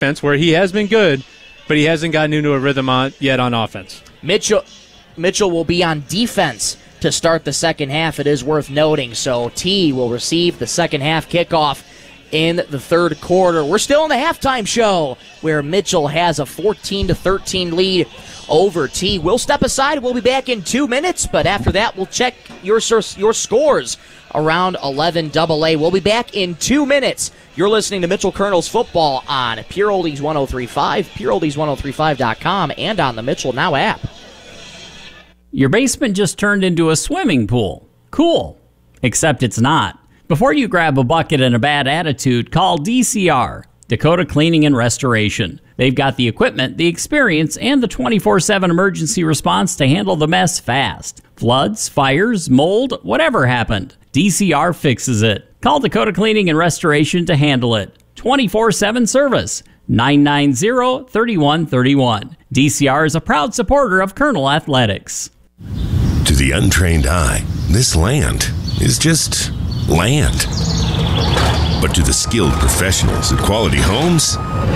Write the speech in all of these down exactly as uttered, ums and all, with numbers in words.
defense where he has been good, but he hasn't gotten into a rhythm on, yet on offense. Mitchell Mitchell will be on defense to start the second half, it is worth noting. So T will receive the second half kickoff in the third quarter. We're still in the halftime show where Mitchell has a fourteen to thirteen lead over T. We'll step aside. We'll be back in two minutes, but after that, we'll check your your scores around eleven double A. We'll be back in two minutes. You're listening to Mitchell Kernels Football on Pure Oldies ten thirty-five, pure oldies ten thirty-five dot com, and on the Mitchell Now app. Your basement just turned into a swimming pool. Cool. Except it's not. Before you grab a bucket and a bad attitude, call D C R, Dakota Cleaning and Restoration. They've got the equipment, the experience, and the twenty-four seven emergency response to handle the mess fast. Floods, fires, mold, whatever happened, D C R fixes it. Call Dakota Cleaning and Restoration to handle it. twenty-four seven service, nine nine zero, three one three one. D C R is a proud supporter of Kernel Athletics. To the untrained eye, this land is just land. But to the skilled professionals at Quality Homes,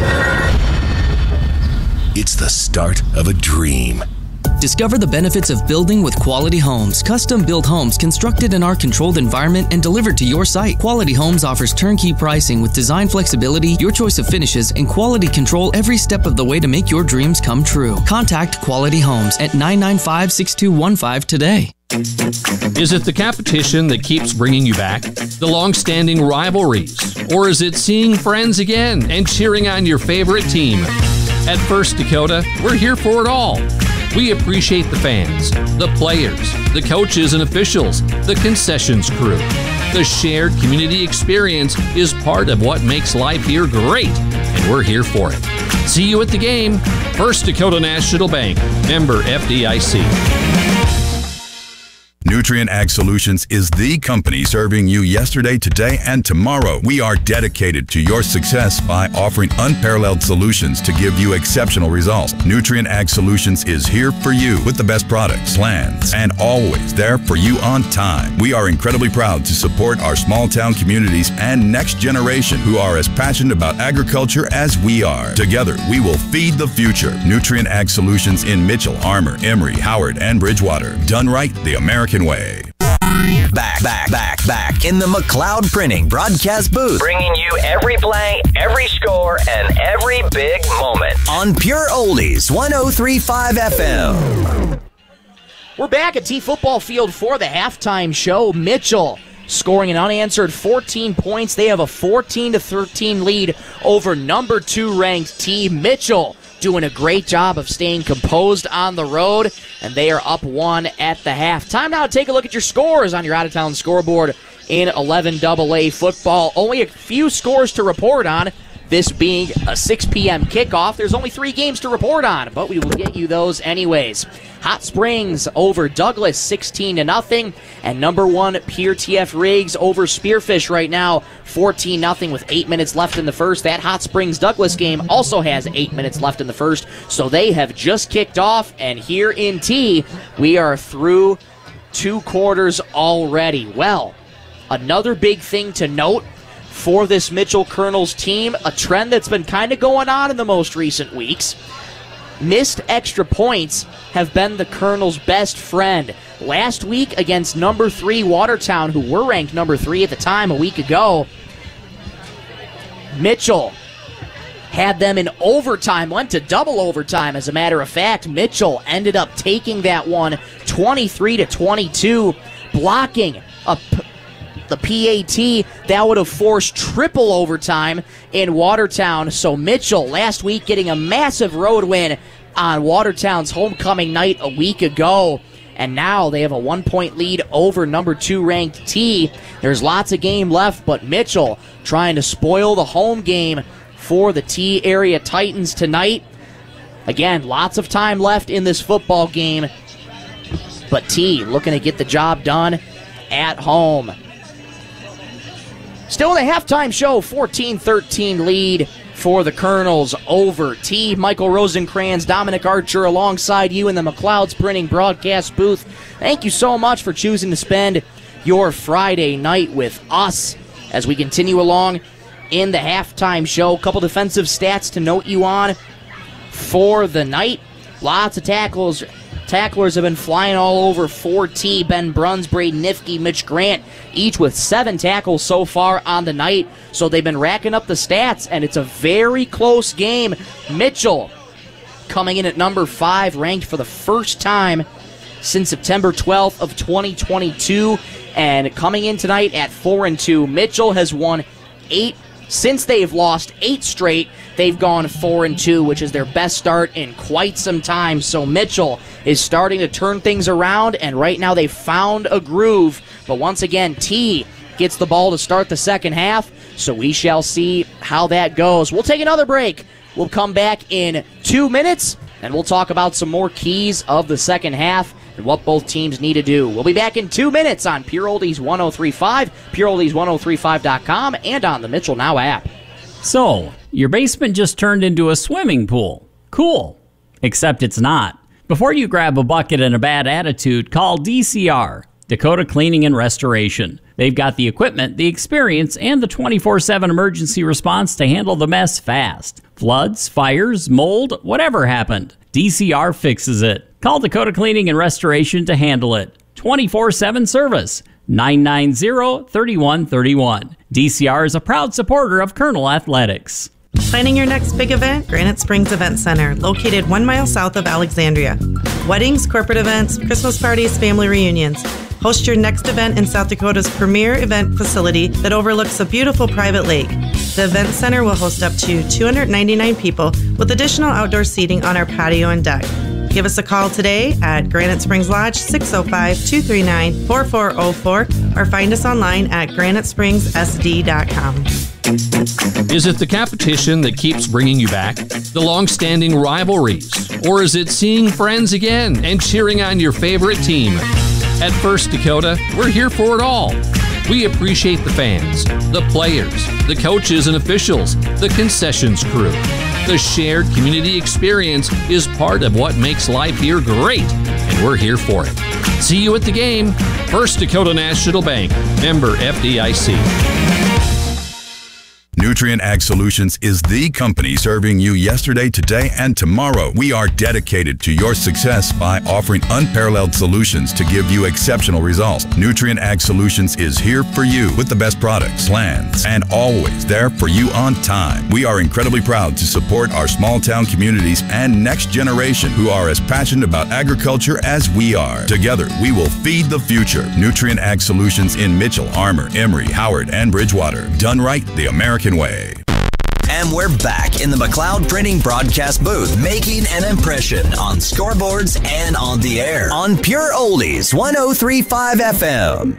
it's the start of a dream. Discover the benefits of building with Quality Homes. Custom-built homes constructed in our controlled environment and delivered to your site. Quality Homes offers turnkey pricing with design flexibility, your choice of finishes, and quality control every step of the way to make your dreams come true. Contact Quality Homes at nine nine five, six two one five today. Is it the competition that keeps bringing you back? The long-standing rivalries? Or is it seeing friends again and cheering on your favorite team? At First Dakota, we're here for it all. We appreciate the fans, the players, the coaches and officials, the concessions crew. The shared community experience is part of what makes life here great, and we're here for it. See you at the game. First Dakota National Bank, member F D I C. Nutrien Ag Solutions is the company serving you yesterday, today, and tomorrow. We are dedicated to your success by offering unparalleled solutions to give you exceptional results. Nutrien Ag Solutions is here for you with the best products, plans, and always there for you on time. We are incredibly proud to support our small town communities and next generation who are as passionate about agriculture as we are. Together, we will feed the future. Nutrien Ag Solutions in Mitchell, Armour, Emory, Howard, and Bridgewater. Done right the American way. Back, back, back, back in the McLeod Printing broadcast booth, bringing you every play, every score, and every big moment on Pure Oldies ten thirty-five F M. We're back at T Football Field for the halftime show. Mitchell scoring an unanswered fourteen points. They have a fourteen to thirteen lead over number two ranked T. Mitchell doing a great job of staying composed on the road, and they are up one at the half. Time now to take a look at your scores on your out-of-town scoreboard in eleven double A football. Only a few scores to report on, this being a six p.m. kickoff. There's only three games to report on, but we will get you those anyways. Hot Springs over Douglas sixteen to nothing, and number one Pierre T F Riggs over Spearfish right now fourteen nothing with eight minutes left in the first. That Hot Springs Douglas game also has eight minutes left in the first, so they have just kicked off, and here in T, we are through two quarters already. Well, another big thing to note for this Mitchell Kernels team, a trend that's been kind of going on in the most recent weeks. Missed extra points have been the Kernels' best friend. Last week against number three Watertown, who were ranked number three at the time a week ago, Mitchell had them in overtime, went to double overtime. As a matter of fact, Mitchell ended up taking that one twenty-three to twenty-two, blocking a the P A T that would have forced triple overtime in Watertown. So Mitchell last week getting a massive road win on Watertown's homecoming night a week ago. And now they have a one-point lead over number two ranked T. There's lots of game left, but Mitchell trying to spoil the home game for the T area Titans tonight. Again, lots of time left in this football game, but T looking to get the job done at home. Still in the halftime show, fourteen thirteen lead for the Kernels over T. Michael Rosencrans, Dominic Archer alongside you in the McLeod's Printing broadcast booth. Thank you so much for choosing to spend your Friday night with us as we continue along in the halftime show. A couple defensive stats to note you on for the night. Lots of tackles. Tacklers have been flying all over for T. Ben Bruns, Braden Nifke, Mitch Grant, each with seven tackles so far on the night. So they've been racking up the stats, and it's a very close game. Mitchell coming in at number five, ranked for the first time since September twelfth of twenty twenty-two, and coming in tonight at four and two. Mitchell has won eight since they've lost eight straight. They've gone four and two, which is their best start in quite some time. So Mitchell is starting to turn things around, and right now they've found a groove. But once again, T gets the ball to start the second half, so we shall see how that goes. We'll take another break. We'll come back in two minutes, and we'll talk about some more keys of the second half and what both teams need to do. We'll be back in two minutes on Pure Oldies one oh three point five, pure oldies one oh three five dot com, and on the Mitchell Now app. So, your basement just turned into a swimming pool. Cool. Except it's not. Before you grab a bucket and a bad attitude, call D C R, Dakota Cleaning and Restoration. They've got the equipment, the experience, and the twenty-four seven emergency response to handle the mess fast. Floods, fires, mold, whatever happened, D C R fixes it. Call Dakota Cleaning and Restoration to handle it. twenty-four seven service. nine nine zero, three one three one. D C R is a proud supporter of Colonel Athletics. Planning your next big event? Granite Springs Event Center, located one mile south of Alexandria. Weddings, corporate events, Christmas parties, family reunions. Host your next event in South Dakota's premier event facility that overlooks a beautiful private lake. The Event Center will host up to two hundred ninety-nine people with additional outdoor seating on our patio and deck. Give us a call today at Granite Springs Lodge, six oh five, two three nine, four four oh four, or find us online at granite springs s d dot com. Is it the competition that keeps bringing you back? The long-standing rivalries? Or is it seeing friends again and cheering on your favorite team? At First Dakota, we're here for it all. We appreciate the fans, the players, the coaches and officials, the concessions crew. The shared community experience is part of what makes life here great, and we're here for it. See you at the game. First Dakota National Bank, member F D I C. Nutrient Ag Solutions is the company serving you yesterday, today, and tomorrow. We are dedicated to your success by offering unparalleled solutions to give you exceptional results. Nutrient Ag Solutions is here for you with the best products, plans, and always there for you on time. We are incredibly proud to support our small town communities and next generation who are as passionate about agriculture as we are. Together, we will feed the future. Nutrient Ag Solutions in Mitchell, Armour, Emory, Howard, and Bridgewater. Done right the American way. And we're back in the McLeod Printing broadcast booth, making an impression on scoreboards and on the air on Pure Oldies one oh three point five F M.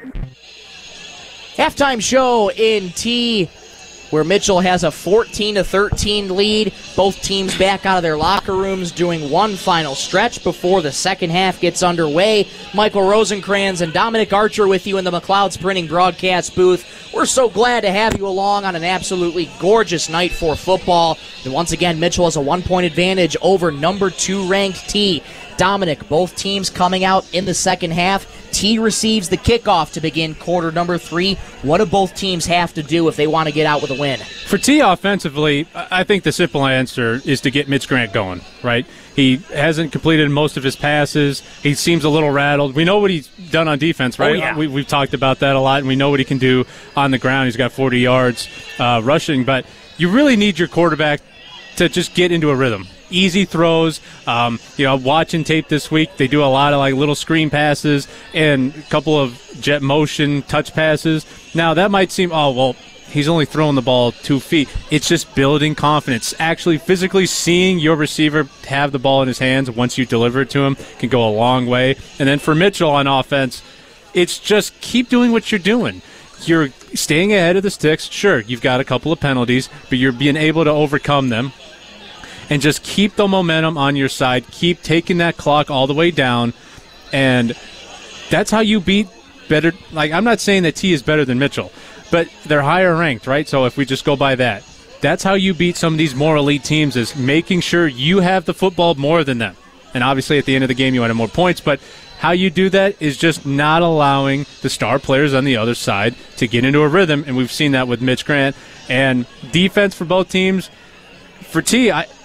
Halftime show in T, where Mitchell has a fourteen to thirteen lead. Both teams back out of their locker rooms doing one final stretch before the second half gets underway. Michael Rosencrans and Dominic Archer with you in the McLeod's Printing broadcast booth. We're so glad to have you along on an absolutely gorgeous night for football. And once again, Mitchell has a one-point advantage over number two ranked T. Dominic, both teams coming out in the second half. T receives the kickoff to begin quarter number three. What do both teams have to do if they want to get out with a win? For T offensively, I think the simple answer is to get Mitch Grant going, right? He hasn't completed most of his passes. He seems a little rattled. We know what he's done on defense, right? Oh, yeah. we, we've talked about that a lot, and we know what he can do on the ground. He's got forty yards uh, rushing, but you really need your quarterback to just get into a rhythm. Easy throws. Um, you know, watching tape this week, they do a lot of like little screen passes and a couple of jet motion touch passes. Now, that might seem, oh, well, he's only throwing the ball two feet. It's just building confidence. Actually physically seeing your receiver have the ball in his hands once you deliver it to him can go a long way. And then for Mitchell on offense, it's just keep doing what you're doing. You're staying ahead of the sticks. Sure, you've got a couple of penalties, but you're being able to overcome them. And just keep the momentum on your side. Keep taking that clock all the way down. And that's how you beat better. Like, I'm not saying that T is better than Mitchell, but they're higher ranked, right? So if we just go by that, that's how you beat some of these more elite teams, is making sure you have the football more than them. And obviously at the end of the game you want more points, but how you do that is just not allowing the star players on the other side to get into a rhythm, and we've seen that with Mitch Grant. And defense for both teams, for T, I,